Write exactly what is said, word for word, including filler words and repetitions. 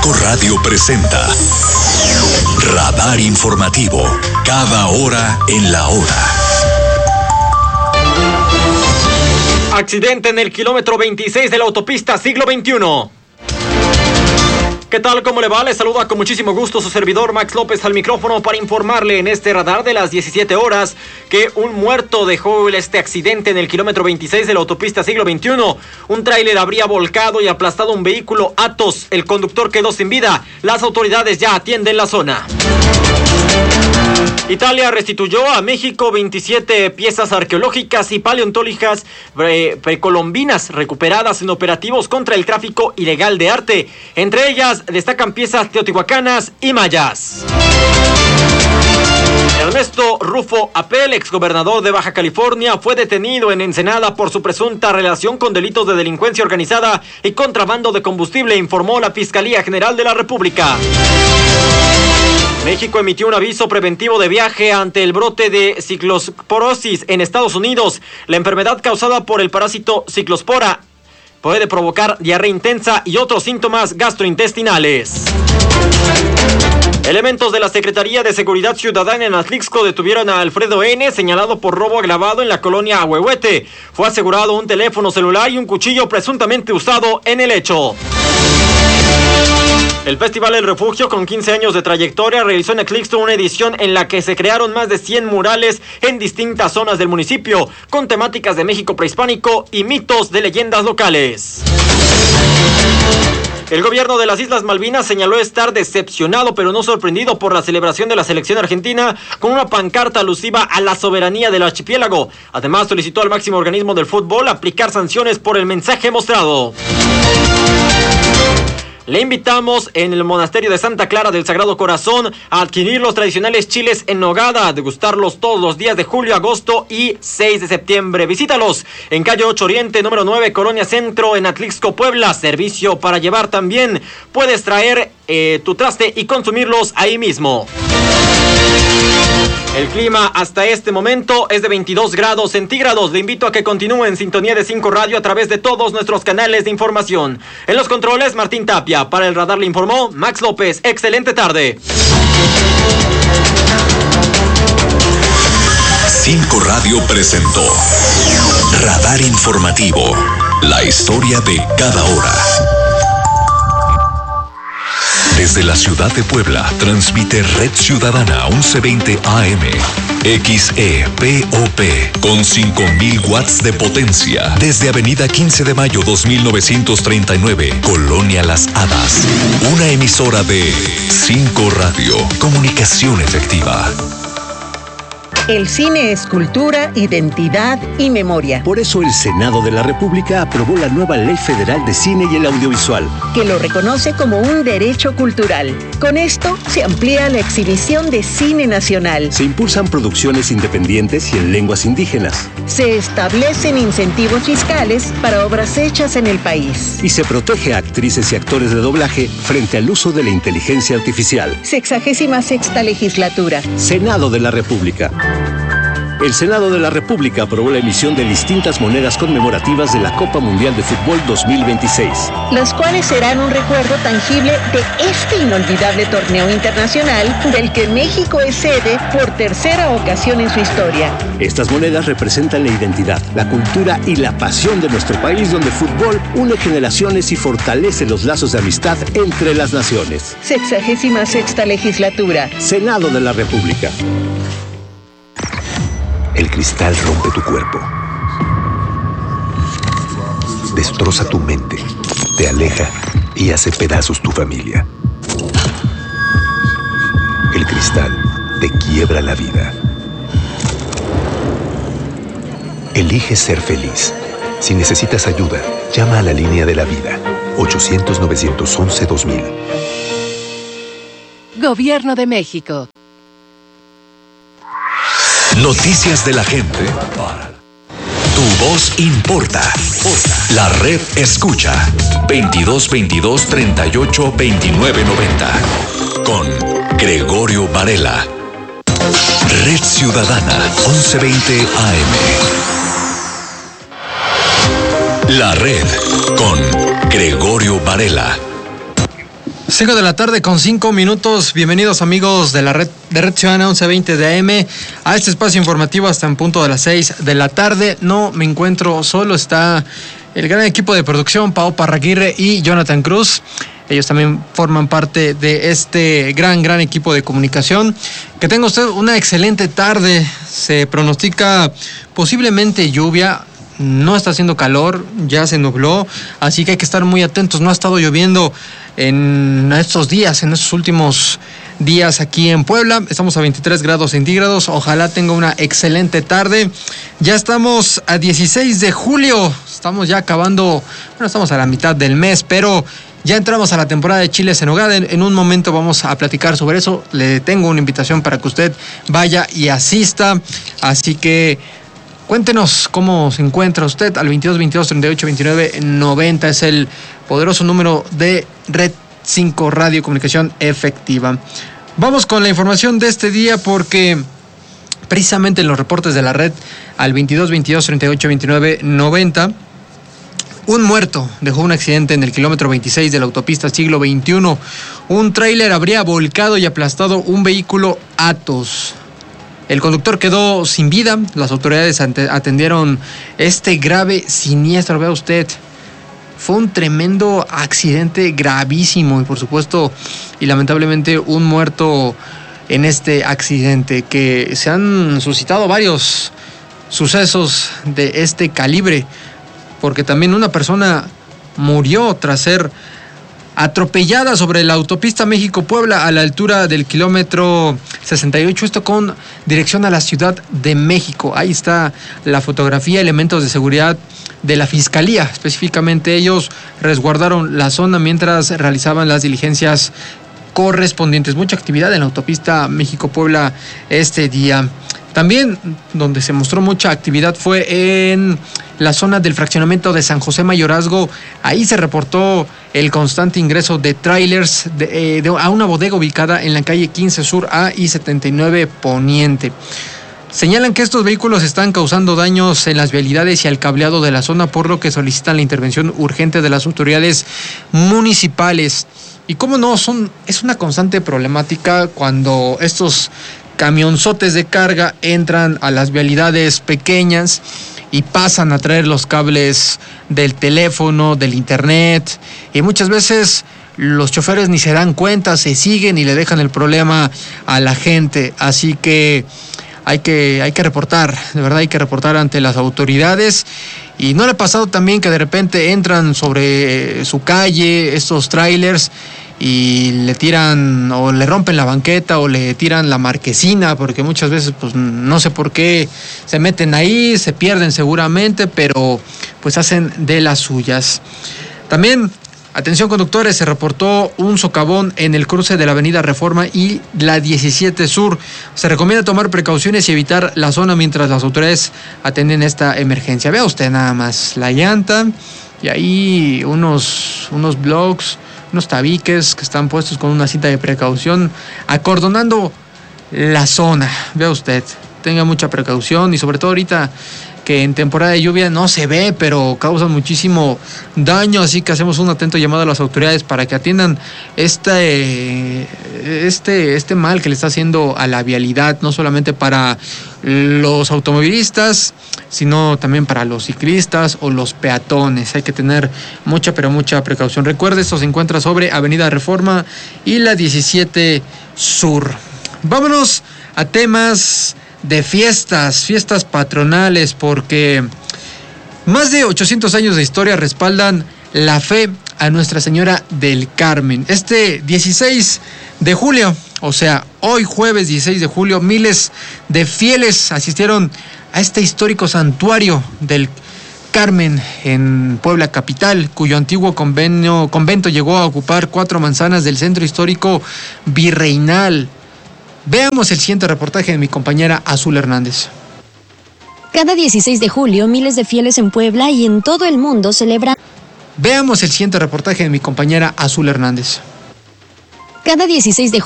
cinco Radio presenta Radar Informativo, cada hora en la hora. Accidente en el kilómetro veintiséis de la autopista Siglo veintiuno. ¿Qué tal? ¿Cómo le va? Le saluda con muchísimo gusto su servidor Max López al micrófono para informarle en este radar de las diecisiete horas que un muerto dejó este accidente en el kilómetro veintiséis de la autopista Siglo veintiuno. Un tráiler habría volcado y aplastado un vehículo Atos. El conductor quedó sin vida. Las autoridades ya atienden la zona. Italia restituyó a México veintisiete piezas arqueológicas y paleontológicas pre- precolombinas recuperadas en operativos contra el tráfico ilegal de arte. Entre ellas destacan piezas teotihuacanas y mayas. Ernesto Rufo Apel, exgobernador de Baja California, fue detenido en Ensenada por su presunta relación con delitos de delincuencia organizada y contrabando de combustible, informó la Fiscalía General de la República. México emitió un aviso preventivo de viaje ante el brote de ciclosporosis en Estados Unidos. La enfermedad causada por el parásito ciclospora puede provocar diarrea intensa y otros síntomas gastrointestinales. Elementos de la Secretaría de Seguridad Ciudadana en Atlixco detuvieron a Alfredo N., señalado por robo agravado en la colonia Ahuehuete. Fue asegurado un teléfono celular y un cuchillo presuntamente usado en el hecho. El Festival El Refugio, con quince años de trayectoria, realizó en Atlixco una edición en la que se crearon más de cien murales en distintas zonas del municipio, con temáticas de México prehispánico y mitos de leyendas locales. El gobierno de las Islas Malvinas señaló estar decepcionado pero no sorprendido por la celebración de la selección argentina con una pancarta alusiva a la soberanía del archipiélago. Además, solicitó al máximo organismo del fútbol aplicar sanciones por el mensaje mostrado. Le invitamos en el monasterio de Santa Clara del Sagrado Corazón a adquirir los tradicionales chiles en nogada, a degustarlos todos los días de julio, agosto y seis de septiembre. Visítalos en calle ocho Oriente, número nueve, Colonia Centro, en Atlixco, Puebla. Servicio para llevar también. Puedes traer eh, tu traste y consumirlos ahí mismo. El clima hasta este momento es de veintidós grados centígrados. Le invito a que continúe en sintonía de cinco Radio a través de todos nuestros canales de información. En los controles, Martín Tapia. Para el radar le informó Max López. Excelente tarde. cinco Radio presentó Radar Informativo, la historia de cada hora. Desde la ciudad de Puebla, transmite Red Ciudadana once veinte A M, X E P O P, con cinco mil watts de potencia. Desde Avenida quince de Mayo dos mil novecientos treinta y nueve, Colonia Las Hadas. Una emisora de cinco Radio, comunicación efectiva. El cine es cultura, identidad y memoria. Por eso el Senado de la República aprobó la nueva Ley Federal de Cine y el Audiovisual, que lo reconoce como un derecho cultural. Con esto se amplía la exhibición de cine nacional. Se impulsan producciones independientes y en lenguas indígenas. Se establecen incentivos fiscales para obras hechas en el país. Y se protege a actrices y actores de doblaje frente al uso de la inteligencia artificial. Sexagésima sexta legislatura. Senado de la República. El Senado de la República aprobó la emisión de distintas monedas conmemorativas de la Copa Mundial de Fútbol dos mil veintiséis. Las cuales serán un recuerdo tangible de este inolvidable torneo internacional del que México es sede por tercera ocasión en su historia. Estas monedas representan la identidad, la cultura y la pasión de nuestro país, donde el fútbol une generaciones y fortalece los lazos de amistad entre las naciones. Sexagésima sexta legislatura. Senado de la República. El cristal rompe tu cuerpo, destroza tu mente, te aleja y hace pedazos tu familia. El cristal te quiebra la vida. Elige ser feliz. Si necesitas ayuda, llama a la línea de la vida, ochocientos, novecientos once, dos mil. Gobierno de México. Noticias de la gente. Tu voz importa. La red escucha. veintidós veintidós treinta y ocho veintinueve noventa. Con Gregorio Varela. Red Ciudadana once veinte A M. La red con Gregorio Varela. cinco de la tarde con cinco minutos. Bienvenidos amigos de la red de Red Ciudadana once veinte de A M a este espacio informativo hasta en punto de las seis de la tarde. No me encuentro solo, está el gran equipo de producción, Pao Parraguirre y Jonathan Cruz. Ellos también forman parte de este gran, gran equipo de comunicación. Que tenga usted una excelente tarde. Se pronostica posiblemente lluvia. No está haciendo calor, ya se nubló, así que hay que estar muy atentos. No ha estado lloviendo en estos días, en estos últimos días aquí en Puebla. Estamos a veintitrés grados centígrados. Ojalá tenga una excelente tarde. Ya estamos a dieciséis de julio. Estamos ya acabando, bueno, estamos a la mitad del mes, pero ya entramos a la temporada de chiles en nogada. En, en un momento vamos a platicar sobre eso. Le tengo una invitación para que usted vaya y asista. Así que cuéntenos cómo se encuentra usted al veintidós veintidós treinta y ocho veintinueve noventa. Es el poderoso número de Red cinco Radio Comunicación Efectiva. Vamos con la información de este día porque precisamente en los reportes de la red al veintidós veintidós treinta y ocho veintinueve noventa, un muerto dejó un accidente en el kilómetro veintiséis de la autopista siglo veintiuno. Un tráiler habría volcado y aplastado un vehículo Atos. El conductor quedó sin vida. Las autoridades atendieron este grave siniestro. Vea usted, fue un tremendo accidente gravísimo y por supuesto y lamentablemente un muerto en este accidente, que se han suscitado varios sucesos de este calibre, porque también una persona murió tras ser atropellada sobre la autopista México-Puebla a la altura del kilómetro sesenta y ocho, esto con dirección a la Ciudad de México. Ahí está la fotografía, elementos de seguridad de la Fiscalía, específicamente ellos resguardaron la zona mientras realizaban las diligencias correspondientes. Mucha actividad en la autopista México-Puebla este día. También donde se mostró mucha actividad fue en la zona del fraccionamiento de San José Mayorazgo. Ahí se reportó el constante ingreso de trailers de, de, a una bodega ubicada en la calle quince Sur A y setenta y nueve Poniente. Señalan que estos vehículos están causando daños en las vialidades y al cableado de la zona, por lo que solicitan la intervención urgente de las autoridades municipales. Y cómo no, son, es una constante problemática cuando estos camionzotes de carga entran a las vialidades pequeñas y pasan a traer los cables del teléfono, del internet, y muchas veces los choferes ni se dan cuenta, se siguen y le dejan el problema a la gente. Así que hay que, hay que reportar, de verdad hay que reportar ante las autoridades. Y ¿no le ha pasado también que de repente entran sobre su calle estos trailers y le tiran o le rompen la banqueta o le tiran la marquesina? Porque muchas veces pues no sé por qué se meten ahí, se pierden seguramente, pero pues hacen de las suyas. También, atención conductores, se reportó un socavón en el cruce de la avenida Reforma y la diecisiete Sur. Se recomienda tomar precauciones y evitar la zona mientras las autoridades atienden esta emergencia. Vea usted nada más la llanta y ahí unos, unos bloques, unos tabiques que están puestos con una cinta de precaución acordonando la zona. Vea usted, tenga mucha precaución y sobre todo ahorita que en temporada de lluvia no se ve, pero causan muchísimo daño, así que hacemos un atento llamado a las autoridades para que atiendan este, este, este mal que le está haciendo a la vialidad, no solamente para los automovilistas, sino también para los ciclistas o los peatones. Hay que tener mucha, pero mucha precaución. Recuerde, esto se encuentra sobre Avenida Reforma y la diecisiete Sur. Vámonos a temas de fiestas, fiestas patronales, porque más de ochocientos años de historia respaldan la fe a Nuestra Señora del Carmen. Este dieciséis de julio, o sea, hoy jueves dieciséis de julio, miles de fieles asistieron a este histórico santuario del Carmen en Puebla capital, cuyo antiguo convenio, convento llegó a ocupar cuatro manzanas del centro histórico virreinal. Veamos el siguiente reportaje de mi compañera Azul Hernández. Cada dieciséis de julio, miles de fieles en Puebla y en todo el mundo celebran. Veamos el siguiente reportaje de mi compañera Azul Hernández. Cada dieciséis de